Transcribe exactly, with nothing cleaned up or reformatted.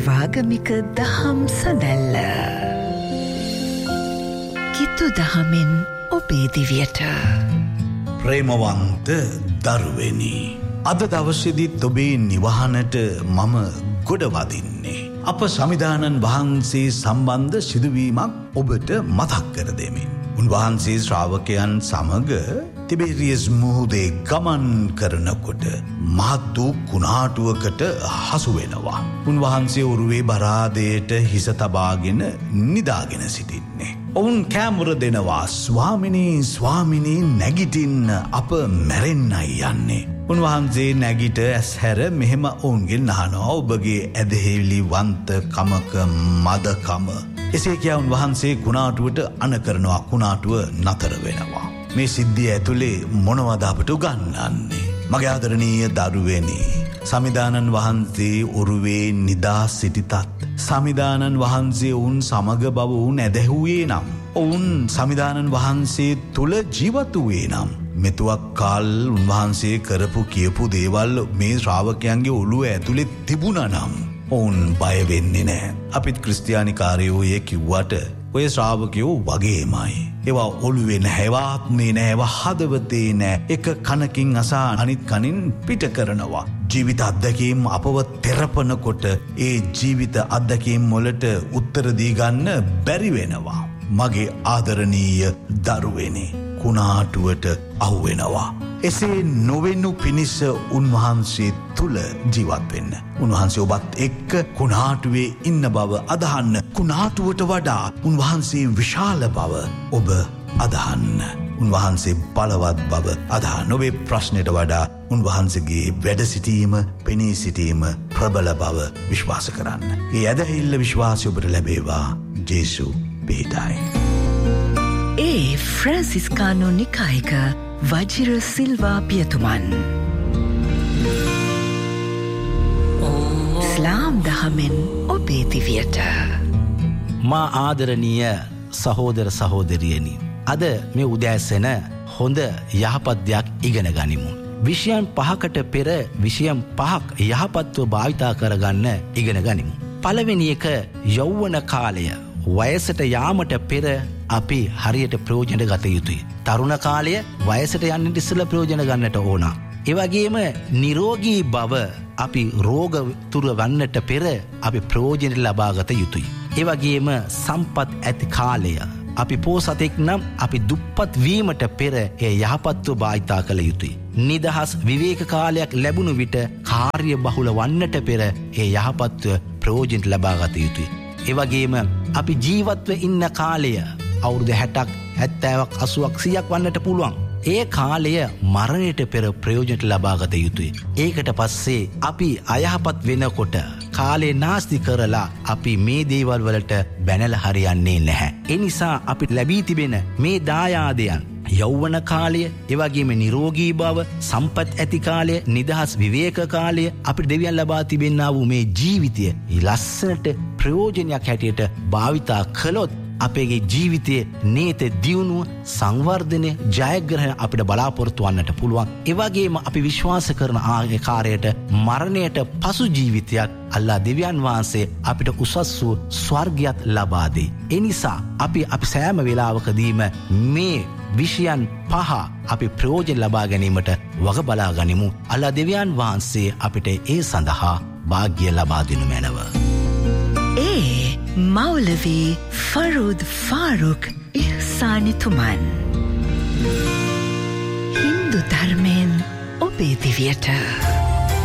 සර්වාගමික දහම් සඳැල්ල. කිතු දහමෙන් ඔබේ දිවියට. ප්‍රේමවන්ත දරුවනි, අද දවසේදීත් ඔබේ නිවහනට මම ගොඩවදින්නේ. අප සමිදානන් වහන්සේ සම්බන්ධ සිදුවීමක් ඔබට මතක් කර දෙමින්. උන්වහන්සේ ශ්‍රාවකයන් සමග තිබෙරියස් මුහුදේ ගමන් කරනකොට මහත් වූ කුණාටුවකට හසු වෙනවා. උන්වහන්සේ ඔරුවේ බරාදයට හිස තබාගෙන නිදාගෙන සිටින්නේ. ඔවුන් කෑමර දෙනවා, ස්වාමිනී ස්වාමිනී නැගිටින්න, අප මැරෙන්නයි යන්නේ. උන්වහන්සේ නැගිට ඇස් හැර මෙහෙම ඔවුන්ගෙන් අහනවා, ඔබගේ ඇදහිලි වන්ත කමක මදකම. එසේ කියා උන්වහන්සේ කුණාටුවට අණ කරනවා. කුණාටුව නතර වෙනවා. මේ සිද්ධිය ඇතුලේ මොනවද අපට උගන්වන්නේ? මගේ ආදරණීය දරුවනි, සමිදානන් වහන්සේ ඔරුවේ නිදා සිටිතත් සමිදානන් වහන්සේ ඔවුන් සමග බව ඔවුන් ඇදහුවේ නම්, ඔවුන් සමිදානන් වහන්සේ තුල ජීවත් වූයේ නම්, මෙතුවක් කාල් උන්වහන්සේ කරපු කියපු දේවල් මේ ශ්‍රාවකයන්ගේ ඔළුව ඇතුලේ තිබුණා නම් ඔවුන් බය වෙන්නේ නැහැ. අපිත් ක්‍රිස්තියානිකාරයෝ ඒ කිව්වට ඔය ශ්‍රාවකයෝ වගේමයි. ඒවා ඔළුවේ නැහැ, ඒවා ආත්මේ නැහැ, ඒවා හදවතේ නැහැ. එක කනකින් අසා අනිත් කනින් පිට කරනවා. ජීවිත අත්දැකීම් අපව තෙරපනකොට ඒ ජීවිත අත්දැකීම් වලට උත්තර දී ගන්න බැරි වෙනවා. මගේ ආදරණීය දරුවනේ, කුණාටුවට අහු වෙනවා. එසේ නොවෙනු පිණිස උන්වහන්සේ තුල ජීවත් වෙන්න. උන්වහන්සේ ඔබත් එක්ක කුණාටුවේ ඉන්න බව අදහන්න. කුණාටුවට වඩා උන්වහන්සේ විශාල බව ඔබ අදහන්න. උන්වහන්සේ බලවත් බව අදහන්න. ඔබේ ප්‍රශ්නයට වඩා උන්වහන්සේගේ වැඩ සිටීම, පෙනී සිටීම ප්‍රබල බව විශ්වාස කරන්න. ඒ ඇදහිල්ල විශ්වාසය ඔබට ලැබේවා. ජේසු පිහිටයි. ඒ ෆ්‍රැන්සිස්කානෝ නිකායක වජිර සිල්වා පියතුමන්. ඉස්ලාම් දහමෙන් ඔබේ දිවියට. මා ආදරණීය සහෝදර සහෝදරියනි, අද මේ උදෑසන හොඳ යහපත් දෙයක් ඉගෙන ගනිමු. විෂයන් පහකට පෙර විෂයන් පහක් යහපත්ව භාවිතා කරගන්න ඉගෙන ගනිමු. පළවෙනි එක යෞවන කාලය. වයසට යාමට පෙර අපි හරියට ප්‍රයෝජන ගත යුතුයි. තරුණ කාලය වයසට යන්නට ඉස්සෙල්ලා ප්‍රයෝජන ගන්නට ඕන. ඒ වගේම නිරෝගී බව අපි රෝග තුර ගන්නට පෙර අපි ප්‍රයෝජන ලබා ගත යුතුයි. ඒ වගේම සම්පත් ඇති කාලය, අපි පොසතෙක් නම් අපි දුප්පත් වීමට පෙර ඒ යහපත්ව භාවිතා කළ යුතුයි. නිදහස් විවේක කාලයක් ලැබුණු විට කාර්ය බහුල වන්නට පෙර ඒ යහපත්ව ප්‍රයෝජන ලබා ගත යුතුයි. ඒ වගේම අපි ජීවත්ව ඉන්න කාලය අවුරුදු හැටක්, හැත්තෑවක්, අසූවක්, සීයක් වන්නට පුළුවන්. ඒ කාලය මරණයට පෙර ප්‍රයෝජනට ලබා ගත යුතුයි. ඒකට පස්සේ අපි අයහපත් වෙනකොට කාලේ නාස්ති කරලා අපි මේ දේවල් වලට බැනලා හරියන්නේ නැහැ. ඒ නිසා අපිට ලැබී තිබෙන මේ දායාදයන්, යෞවන කාලය, ඒ වගේම නිරෝගී බව, සම්පත් ඇති කාලය, නිදහස් විවේක කාලය, අපිට දෙවියන් ලබා තිබෙනා වූ මේ ජීවිතය ලස්සනට ප්‍රයෝජනයක් හැටියට භාවිතා කළොත් අපේගේ ජීවිතයේ නේත දියුණුව, සංවර්ධනය, ජයග්‍රහණ අපිට බලාපොරොත්තු වන්නට පුළුවන්. ඒ වගේම අපි විශ්වාස කරන ආකාරයට මරණයට පසු ජීවිතයක් අල්ලා දෙවියන් වහන්සේ අපිට උසස් වූ ස්වර්ගයක් ලබා දෙයි. ඒ නිසා අපි අපි සෑම වෙලාවකදීම මේ විෂයන් පහ අපි ප්‍රයෝජන ලබා ගැනීමට වග බලා ගනිමු. අල්ලා දෙවියන් වහන්සේ අපිට ඒ සඳහා වාග්ය ලබා දෙනු මැනව. ඒ මෞලවී ෆරූද් ෆාරුක් ඉහ්සානිතුමන්. හින්දු ධර්මයෙන් ඔබේ දිවියට.